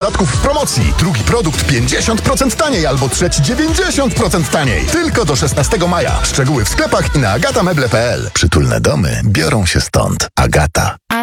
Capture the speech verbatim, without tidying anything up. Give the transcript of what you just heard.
przypadków w promocji. Drugi produkt pięćdziesiąt procent taniej albo trzeci dziewięćdziesiąt procent taniej. Tylko do szesnastego maja. Szczegóły w sklepach i na agata meble kropka p l. Przytulne domy biorą się stąd. Agata.